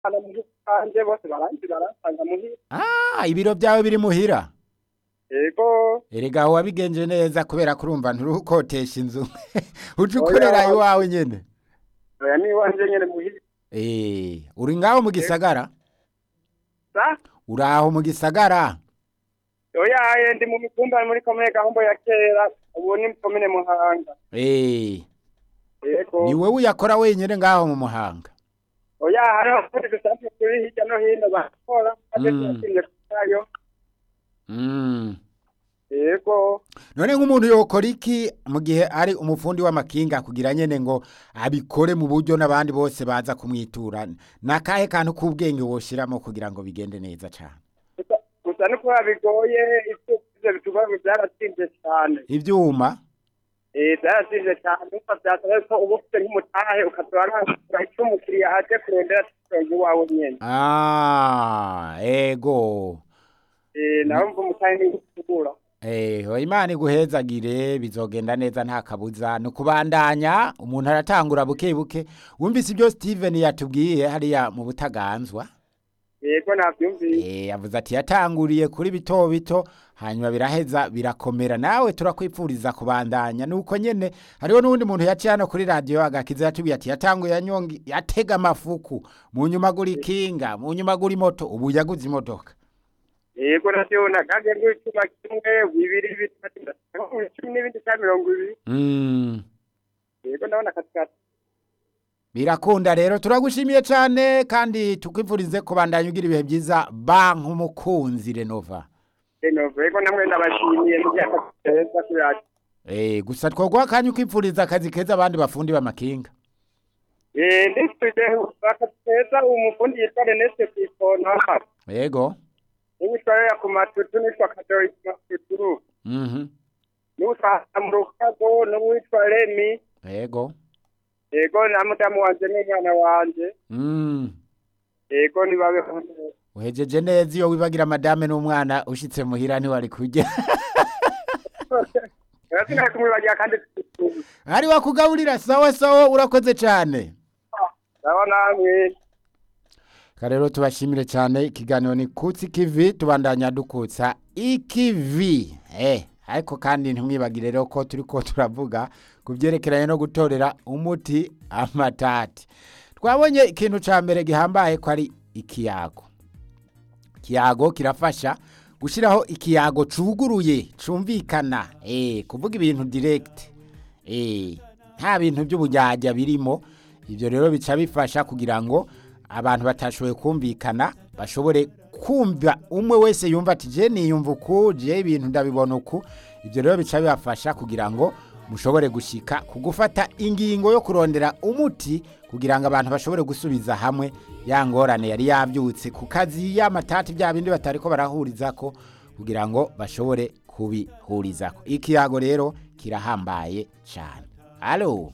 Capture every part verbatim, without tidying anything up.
hano muri kanje bose baranzi barasanga muhira. Ah, ibiro byawe biri muhira. Yego. Erega wabigenje neza kubera kurumva nturukotesha inzu. Uje ukorera iwawe nyene. Oya ni wanje nyene muhira. Eh, uri ngaho mu gisagara? Sa? Uraho mu gisagara? Oya ndi mu mitumba muri komine Gahombo ya kera, ubu ni komine Muhanga. Eh. Yego. Ni wewe yakora wenyene ngaho mu Muhanga. Oya hariho kuri dusanzwe kuri hirya no hino bakora, Mm. aje kuyo. Mm. Yego. None nk'umuntu yokora iki mu gihe ari umufundi w'amakinga kugira nyene ngo abikore mu buryo n'abandi bose baza kumwitura? Nakahe kantu k'ubwenge woshiramo kugira ngo bigende neza cyane? Gusa nuko bigoye ivyo bituba byaratinze cyane. Ivyuma? Eh byaratinze cyane uko byasaba ko ubu ufite nk'umutahe ukatwara icyo umukiriya aje kurondera cyangwa wawe nyene. Ah, ego. Eh nawe mvu umutahe n'ugura. Eh, ho Imana iguhezagire bizogenda neza nta kabuza no kubandanya umuntu aratangura buke buke. Wumvise ibyo Steven yatubwiye hariya mu Butaganzwa? Yego navyumvise. Eh, yavuze ati yatanguriye kuri bito bito hanyuma biraheza birakomera. Nawe turakwipfuriza kubandanya nuko nyene hariho n'undi muntu yaciye hano kuri radio agakiza yatubwiye ati yatanguye yanyongi yatega amafuku mu nyuma guri kinga mu nyuma guri moto ubu yaguze imodoka. Yego nasiona kage ngwituma kimwe bibiri bitatu cumi n'ibindi cya mirongo ibiri. Mm. Yego ndabona katikati. Birakunda rero turagushimiye cyane kandi tukwifurize kubandanya ugira ibihe byiza bank umukunzi Renova. Renova yego namwe ndabashimiye n'byakateza kuyaki. Eh, gusa twogwa kanyu kwifuriza akazi keza abandi bafundi b'amakinga. Eh ndifite bakateza umufundi yitwa Reneste Pifona. Yego. N'ibishwaye ya kumatutu n'ishwa kadori kumatutu. Mhm. N'usa amurukago n'uwitwa Remi. Yego. Yego na mudamu wanje n'umwana wanje. Mm. Yego nibabe Uhejeje neza iyo wibagira madame n'umwana ushitse muhira ni wari kujya. Rasina kumwibagira kandi Ari wakugaburira sawa sawa urakoze cyane. Sawa namwe. Karero tubashimire cyane ikiganiro ni Kutsi Kivi tubandanya dukutsa ikivi. Eh, ariko kandi ntimwibagire rero ko turiko turavuga kuvyerekeranye no gutorera umuti amatati. Twabonye ikintu ca mbere gihambaye ko ari ikiyago. Ikiyago kirafasha gushiraho ikiyago cuguruye cumvikana eh kuvuga ibintu direct eh nta bintu by'ubujyajya birimo. Ivyo rero bica bifasha kugira ngo abantu batashoboye kumvikana bashobore kumva umwe wese yumva ati je niyumva uku je ibintu ndabibona uku. Ivyo rero bica bibafasha kugira ngo mushobore gushika kugufata ingingo yo kurondera umuti kugira ngo abantu bashobore gusubiza hamwe ya ngorane yari yabyutse ku kazi y'amatati bya bindi batariko barahurizako kugira ngo bashobore kubihurizako. Ikiyago rero kirahambaye cyane. Allo.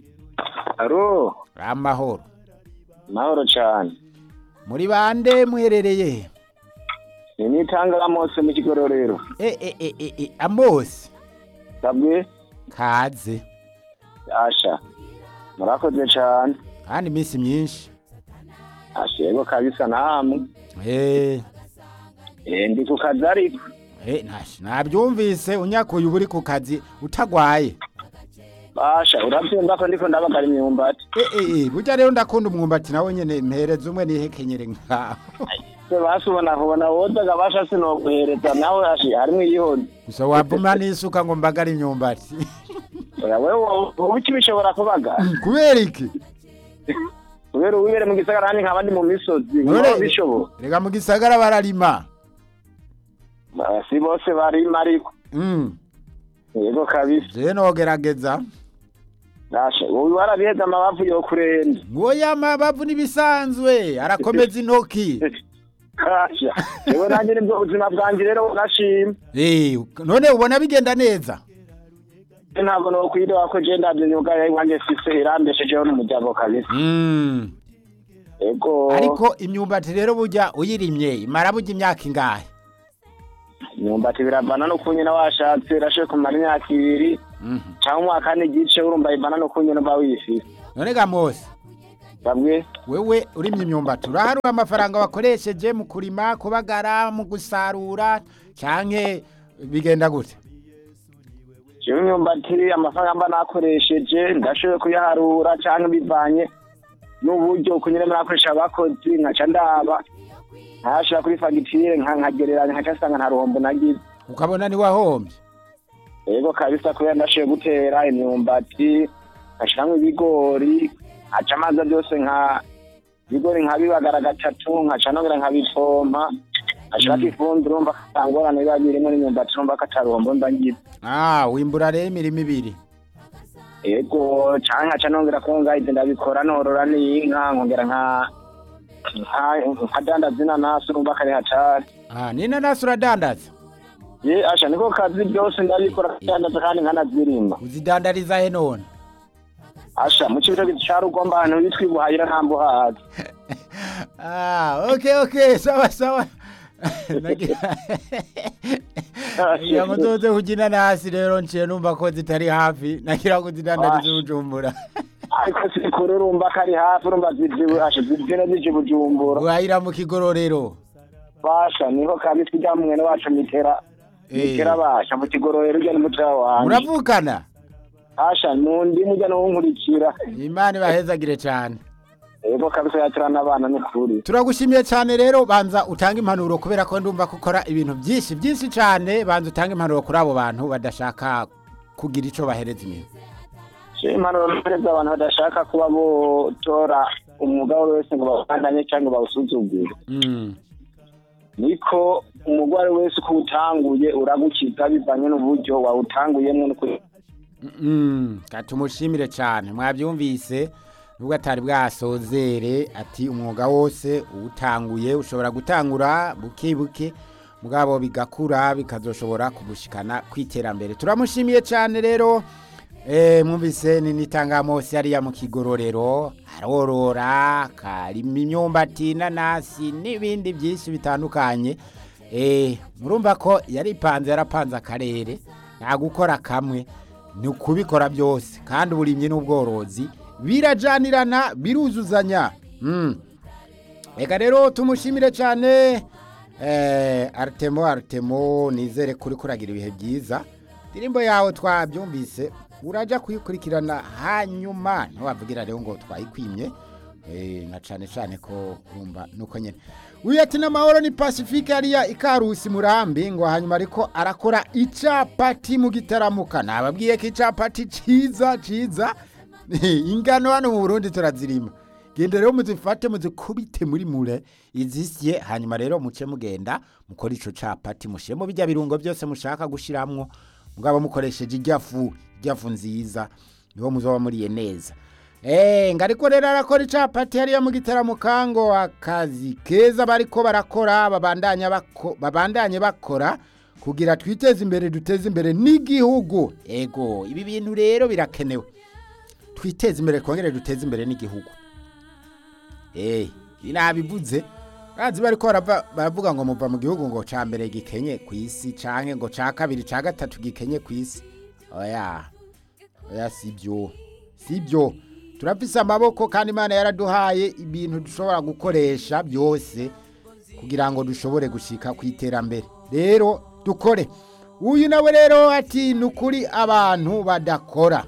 Aro, Amahoro. mahoro cyane. Muri bande muherereye? Ni nitanga Amose mu kigororero. Eh eh eh eh eh Amos. Sabwe Kaze. asha. Murakoze cyane. Kandi iminsi myinshi. Ashego kabisa namwe. Eh. Eh ndi ku kazi ariko. Eh nash nabyumvise unyakuye uburi ku kazi utagwaye. Basha urabyumva ko ndiko ndabagara imyumbati. Eh eh eh burya rero ndakunda umwumbati nawe nyene mpereza umwe nihekenyere nka. Se basubona kubona woza gabasha sinoguhereza nawe ashi harimo yihoni. Gusa wavuma n'isuka ngo mbagara imyumbati. Oya wewe ubuki bishobora kubaga. Kubera iki? Kubera ubibere mu gisagara hani nkabandi mu misozi. Ngo bishobo. Rega mu gisagara bararima. Si bose barima ariko. Mm. Yego kabisa. Je nogerageza. Nashe, uyu warabiheza amabavu yo kurenda. Ngoya amabavu nibisanzwe, arakomeza intoki. Kasha. Ewe nanje nibwo ubuzima bwanje rero nashima. Eh, none ubona bigenda neza. Ntabwo no kwida wako je ndabye nyuga yayi wanje sise irambesheje no mujabo kabisa. Mm. Ego. Ariko imyumbati rero burya uyirimye imara burya imyaka ingahe? Imyumbati biravana no kunyina washatse rashe kumara imyaka ibiri. Mhm. Cyangwa umwaka n'igice urumva ibana no kunyina ba wifise. None ga Mose. bamwe wewe urimye imyumbati uraharura amafaranga wakoresheje mu kurima kubagara mu gusarura canke bigenda gute? jewe imyumbati amafaranga mba nakoresheje ndashoboye kuyaharura canke bivanye n'uburyo kunyene murakoresha abakozi nkaca ndaba ntashira kuri fagitire nkagereranya nkaca sanga nta ruhombo nagize. Ukabona ni wahombye? Yego kabisa kubera ndashoboye gutera imyumbati nkashiramwo ibigori aca amazi byose nka ibigori nkabibagara gatatu nkaca nongera nkabipompa ashaka ifumbire urumva katangorane biba birimo n'imyumbati urumva katarombo mba ngize. Ah, wimbura rero imirimo ibiri. Yego canke nkaca nongera konga ivyo ndabikora norora n'inka nkongera nka nkadandaza inanasi urumva kari hatari. Ah, n'inanasi uradandaza? Ye asha niko kazi byose ndabikora kudandaza kandi nkanazirimba. Uzidandariza he none? Asha mu cyo cyaro ugomba ahantu bitwa ibuhayira ntambo hazi. Ah, okay okay, sawa sawa. Ya ngozoze kugina nasi rero nciye numva ko zitari hafi nakira ko zidandariza Bujumbura. Ariko sikuru urumva kari hafi urumva ziziwe asha zizira zije Bujumbura. Urahira mu kigororero. Basha niho kabisa ijya mwene wacu mitera. Mitera basha mu kigororero ujya n'umutra wanjye. Muravukana? Asha nundi mujya no nkurikira. Imana bahezagire cyane. Ego kabisa yatirana abana n'ukuri. Turagushimiye cyane rero banza utanga impanuro kubera ko ndumva gukora ibintu byinshi byinshi cyane banza utanga impanuro kuri abo bantu badashaka kugira ico bahereza imwe. Je impanuro mpereza abantu badashaka kuba bo tora umwuga wese ngo bawandanye cyangwa bawusuzugure. Mm. Niko umugware wese ko utanguye uragukiza bivanye n'uburyo wawutanguyemo n'ukuri. Mm, katumushimire cyane mwabyumvise nubwo atari bwasozere ati umwuga wose utanguye ushobora gutangura buke buke mugabo bigakura bikazoshobora kugushikana kwiterambere. Turamushimiye cyane rero eh mwumvise ni nitangamosi yari ya mu kigororero arorora karima imyumbati nanasi n'ibindi byinshi bitandukanye. Eh murumva ko yari panze yarapanze akarere nta gukora kamwe ni ukubikora byose kandi uburimye n'ubworozi birajanirana biruzuzanya. Mm. Eka rero tumushimire cyane eh Artemo Artemo nizere kuri kuragira ibihe byiza. Dirimbo yawe twabyumvise uraja kuyikurikirana hanyuma ntiwavugira rero ngo twayikwimye eh na cyane cyane ko urumva nuko nyene. Uyati na mahoro ni Pacifique ariya ikarusi murambi ngo hanyuma ariko arakora icapati mu gitaramuka nababwiye ko icapati ciza ciza ingano hano mu Burundi turazirima. Genda rero muzifate muzikubite muri mure izisye hanyuma rero muce mugenda mukora ico capati mushemo bijya birungo byose mushaka gushiramwo mugabo mukoresheje ijyafu ijyafu nziza niho muzoba muriye neza. Eh ngariko rero arakora icapati hariya mu gitaramuka ngo akazi keza bariko barakora babandanya bako babandanye bakora kugira twiteze imbere duteze imbere n'igihugu. Ego ibi bintu rero birakenewe twiteze imbere kongere duteze imbere n'igihugu. Eh inabivuze bazi bariko baravuga ngo muva mu gihugu ngo ca mbere gikenye kwisi canke ngo ca kabiri ca gatatu gikenye kwisi. Oya oya sibyo sibyo turafise amaboko kandi Imana yaraduhaye ibintu dushobora gukoresha byose kugira ngo dushobore gushika kwiterambere. Rero dukore. Uyu nawe rero ati nukuri abantu badakora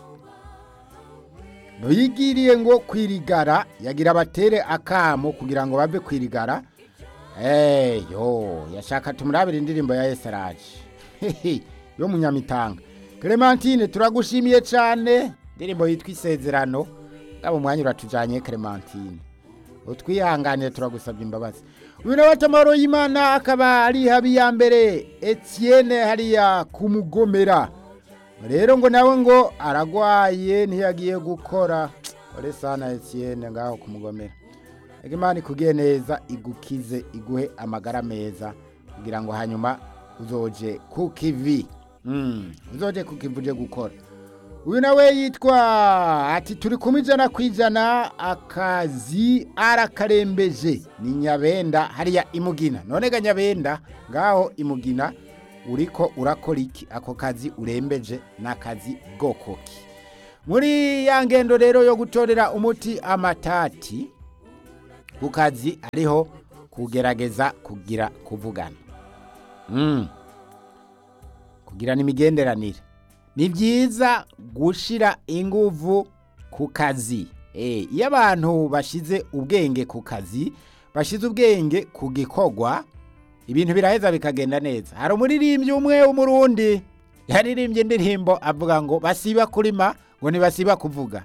bigiriye ngo kwirigara yagira batere akamo kugira ngo bave kwirigara. Eh yo yashaka tumurabira indirimbo ya Esaraje yo munyamitanga. Clementine turagushimiye cyane indirimbo yitwa Isezerano ngabo mwanya uratujanye Clementine utwihanganire turagusabye imbabazi. Uyu nawe atamaro y'Imana akaba ari habi ya mbere Etienne hariya kumugomera rero ngo nawe ngo aragwaye ntiyagiye gukora ore sana Etienne ngaho kumugomera. Imana ikugiye neza igukize iguhe amagara meza kugira ngo hanyuma uzoje ku kivi. Mm uzoje ku kivuje gukora. Uyu nawe yitwa ati turi kumijana kwijana akazi arakarembeje ni Nyabenda hariya Imugina. None ga Nyabenda ngaho Imugina uriko urakora iki ako kazi urembeje nakazi bwokoki. muri ya ngendo rero yo gutorera umuti amatati ku kazi ariho kugerageza kugira kuvugana mm. kugirana imigenderanire ni byiza gushira inguvu ku kazi eh iyo abantu bashize ubwenge ku kazi bashize ubwenge ku gikorwa ibintu biraheza bikagenda neza. Hari umuririmbyi umwe w'umurundi yaririmbye indirimbo avuga ngo basiba kurima ngo ntibasiba kuvuga.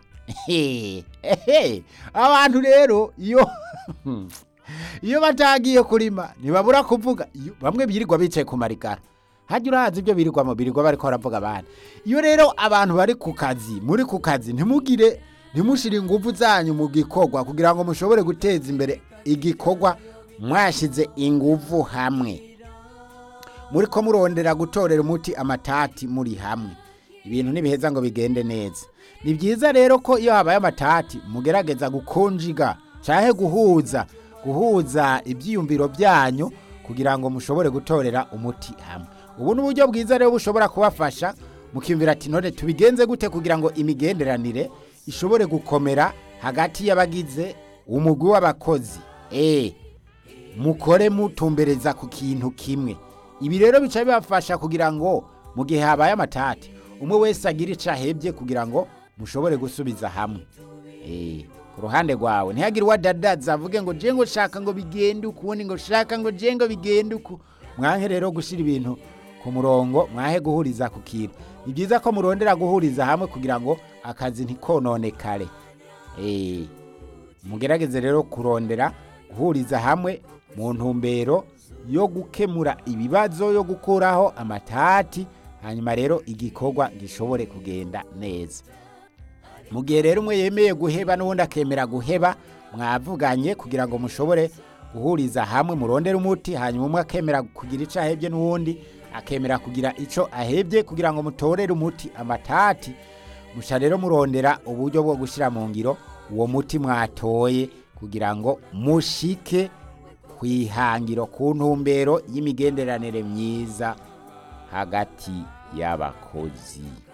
Abantu rero iyo iyo batagiye kurima ntibabura kuvuga, bamwe birirwa bicaye ku marigara hajya urazi ibyo birirwa mu birirwa bariko baravuga abana. Iyo rero abantu bari ku kazi muri ku kazi ntimugire ntimushire ingufu zanyu mu gikorwa kugira ngo mushobore guteza imbere igikorwa mwashize ingufu hamwe muri ko murondera gutorera umuti amatati muri hamwe ibintu nibiheza ngo bigende neza. Ni byiza rero ko iyo habaye amatati mugerageza gukonjiga cyahe guhuza guhuza ibyiyumviro byanyu kugira ngo mushobore gutorera umuti hamwe. Ubu n'uburyo bwiza rero bushobora kubafasha mukimvira ati none tubigenze gute kugira ngo imigenderanire ishobore gukomera hagati y'abagize umugwi w'abakozi. Eh mukore mutumbereza ku kintu kimwe. Ibi rero bica bibafasha kugira ngo mu gihe habaye amatati umwe wese agira ico ahebye kugira ngo mushobore gusubiza hamwe. Eh ku ruhande rwawe ntihagire wadadaza avuge ngo je ngo shaka ngo bigende ukundi ngo shaka ngo je ngo bigende uku. Mwanke rero gushira ibintu ku murongo mwahe guhuriza ku kintu. Ni byiza ko murondera guhuriza hamwe kugira ngo akazi ntikononekare. Eh mugerageze rero kurondera guhuriza hamwe mu ntumbero yo gukemura ibibazo yo gukuraho amatati hanyuma rero igikorwa gishobore kugenda neza. Mu gihe rero umwe yemeye guheba n'ubundi akemera guheba mwavuganye kugira ngo mushobore guhuriza hamwe murondera umuti hanyuma umwe akemera kugira ico ahebye n'ubundi akemera kugira ico ahebye kugira ngo mutorere umuti amatati. Musha rero murondera uburyo bwo gushira mu ngiro uwo muti mwatoye kugira ngo mushike kwihangiro ku ntumbero y'imigenderanire myiza hagati y'abakozi.